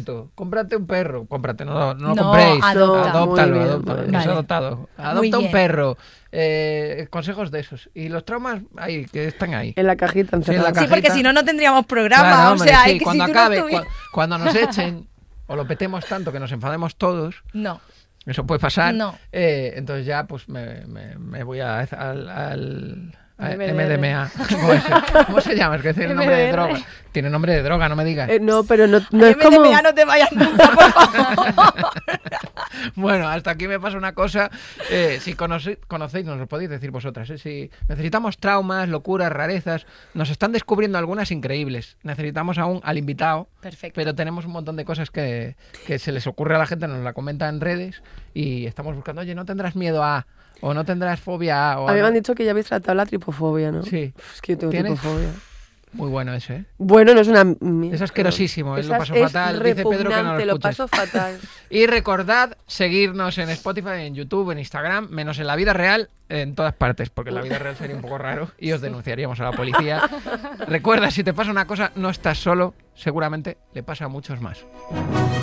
gatito, cómprate un perro. Cómprate, no lo compréis. Adóptalo. Vale. Es adoptado. Adopta un perro. Consejos de esos. Y los traumas ahí, que están ahí. En la cajita. Sí, en la Sí, porque si no tendríamos programa. Claro, o sea, sí, que cuando si tú acabe, no cuando nos echen o lo petemos tanto que nos enfademos todos. No. Eso puede pasar. No. Entonces ya pues me voy al MDMA. MDMA. ¿Cómo se llama? Es que tiene el nombre de MDR. droga. Tiene nombre de droga, no me digas. No, pero no es MDMA, como... no te vayas nunca, por favor. Bueno, hasta aquí me pasa una cosa. Si conocéis, nos lo podéis decir vosotras. Si necesitamos traumas, locuras, rarezas, nos están descubriendo algunas increíbles. Necesitamos aún al invitado. Perfecto. Pero tenemos un montón de cosas que se les ocurre a la gente, nos la comenta en redes y estamos buscando, oye, ¿no tendrás miedo a...? O no tendrás fobia a... O A mí me han dicho que ya habéis tratado la tripofobia, ¿no? Sí. Es que yo tengo ¿Tienes? tripofobia. Muy bueno ese, ¿eh? Bueno, no es una mierda. Es asquerosísimo, él lo pasó Es fatal. Dice Pedro que no lo repugnante, escuches. paso fatal. Y recordad seguirnos en Spotify, en YouTube, en Instagram, menos en la vida real, en todas partes, porque en la vida real sería un poco raro y os denunciaríamos a la policía. Recuerda, si te pasa una cosa, no estás solo, seguramente le pasa a muchos más.